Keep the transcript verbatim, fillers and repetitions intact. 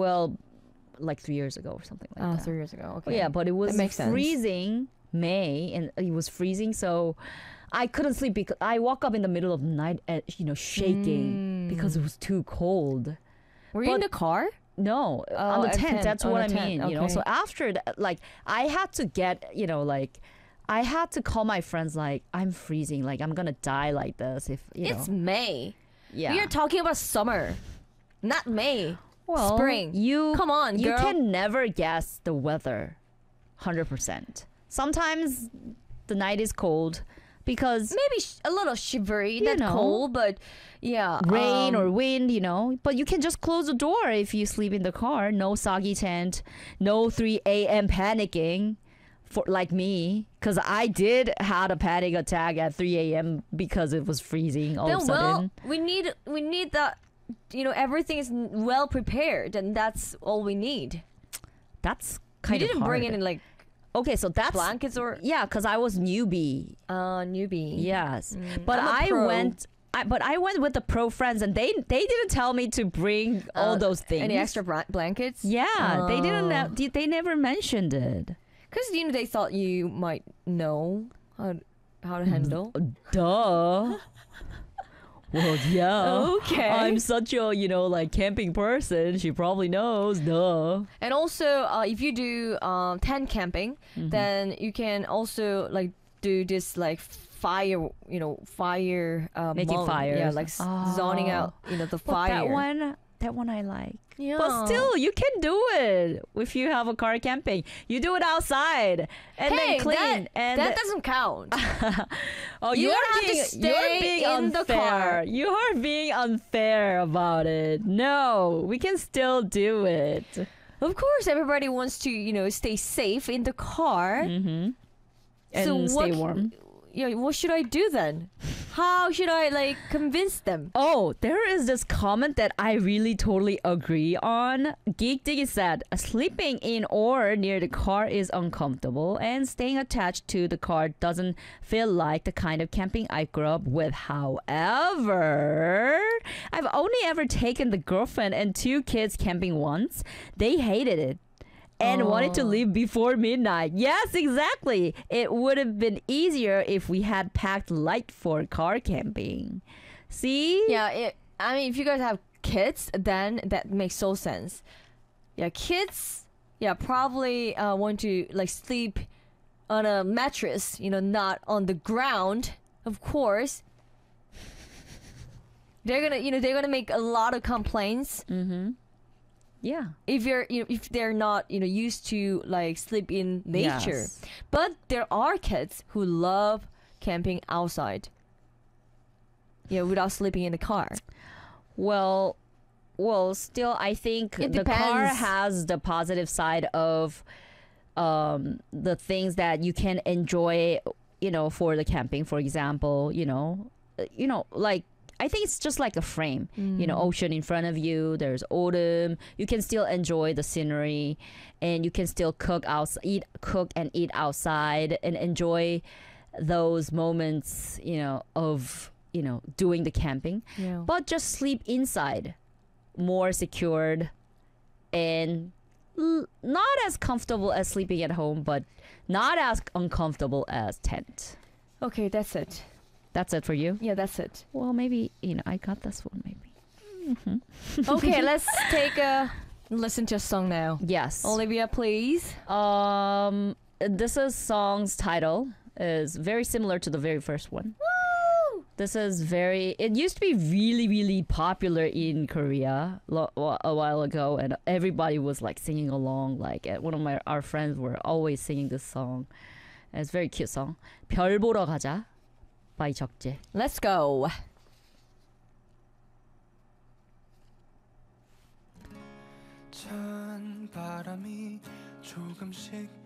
Well, like three years ago or something like Oh, that. three years ago. Okay. Well, yeah, but it was That makes sense. freezing May, and it was freezing, so I couldn't sleep because I woke up in the middle of the night, at, you know, shaking Mm. because it was too cold. Were you in But- the car? No, Oh, on the at tent. tent, That's on what I the tent, mean. You know, okay. so after that, like I had to get, you know, like I had to call my friends. Like I'm freezing. Like I'm gonna die like this. If you It's know, May. yeah. We are talking about summer, not May. well, spring. You Come on, You girl. can never guess the weather, hundred percent. Sometimes the night is cold because Maybe sh- a little shivery, You not know. cold, but yeah. rain um, or wind, you know. But you can just close the door if you sleep in the car. No soggy tent. No three a.m. panicking for like me, because I did had a panic attack at three a.m. because it was freezing all Then of a sudden. well, we need we need that. You know, everything is n- well prepared, and that's all we need. That's You kind of didn't bring hard. in like Okay, so that's blankets or yeah, because I was newbie. uh newbie. Yes, Mm, but I'm a I pro. went. I, but I went with the pro friends, and they they didn't tell me to bring all Uh, those things. Any extra bra- blankets? Yeah, they didn't. Oh. Have, they they never mentioned it. Because you know they thought you might know how how to handle. Duh. Well, yeah. Okay. I'm such a, you know, like camping person. She probably knows. Duh. And also, uh, if you do um, tent camping, Mm-hmm. then you can also like do this like fire, you know, fire uh, Making mode. fires. Yeah, like s Oh. zoning out, you know, the But fire. that one, that one I like. Yeah. But still, you can do it if you have a car camping. You do it outside and hey, then clean. that, and that doesn't count. oh, you you're don't have to being, stay you're being in the unfair. car. You are being unfair about it. No, we can still do it. Of course, everybody wants to, you know, stay safe in the car. Mm-hmm. And so stay what, warm. Yeah, what should I do then? How should I like convince them? Oh, there is this comment that I really totally agree on. Geek Diggy said, sleeping in or near the car is uncomfortable and staying attached to the car doesn't feel like the kind of camping I grew up with. However, I've only ever taken the girlfriend and two kids camping once. They hated it and wanted to Oh. leave before midnight. Yes, exactly. It would have been easier if we had packed light for car camping. See? Yeah, it, I mean, if you guys have kids, then that makes so sense. Yeah, kids, yeah, probably uh, want to like sleep on a mattress, you know, not on the ground. Of course, they're gonna, you know, they're gonna make a lot of complaints Mm-hmm. Yeah. if you're, you know, if they're not, you know, used to like sleep in nature. Yes. But there are kids who love camping outside. Yeah, without sleeping in the car. Well, well, still, I think It the car depends. has the positive side of um, the things that you can enjoy, you know, for the camping. For example, you know, uh, you know, like I think it's just like a frame. You know, ocean in front of you. There's autumn. You can still enjoy the scenery, and you can still cook out, eat, cook and eat outside, and enjoy those moments. You know, of you know doing the camping. Yeah. But just sleep inside, more secured, and l- not as comfortable as sleeping at home, but not as uncomfortable as tent. Okay, that's it. That's it for you. Yeah, that's it. Well, maybe you know I got this one. Maybe. Okay, let's take a listen to a song now. Yes. Olivia, please. Um, this is song's title is very similar to the very first one. Woo! This is very. It used to be really, really popular in Korea lo- a while ago, and everybody was like singing along. Like uh, one of my our friends were always singing this song. And it's a very cute song. 별 보러 가자 by 적재. Let's go. 찬 바람이 조금씩